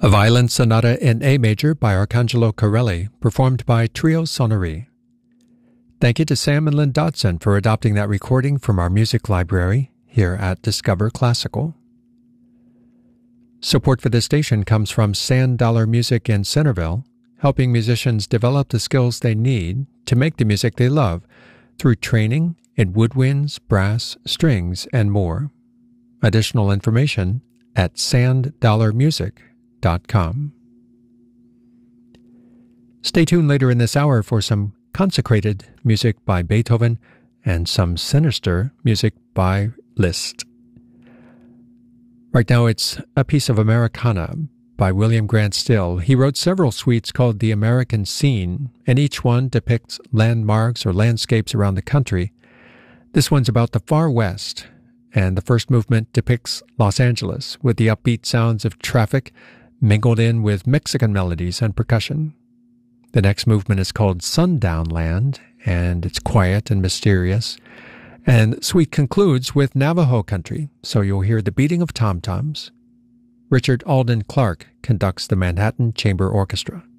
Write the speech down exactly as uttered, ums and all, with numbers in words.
A violin sonata in A major by Arcangelo Corelli, performed by Trio Sonnerie. Thank you to Sam and Lynn Dodson for adopting that recording from our music library here at Discover Classical. Support for this station comes from Sand Dollar Music in Centerville, helping musicians develop the skills they need to make the music they love through training in woodwinds, brass, strings, and more. Additional information at sand dollar music dot com. Stay tuned later in this hour for some consecrated music by Beethoven and some sinister music by Liszt. Right now it's a piece of Americana by William Grant Still. He wrote several suites called The American Scene, and each one depicts landmarks or landscapes around the country. This one's about the far west, and the first movement depicts Los Angeles with the upbeat sounds of traffic mingled in with Mexican melodies and percussion. The next movement is called Sundown Land, and it's quiet and mysterious. And the suite concludes with Navajo country, so you'll hear the beating of tom-toms. Richard Alden Clark conducts the Manhattan Chamber Orchestra.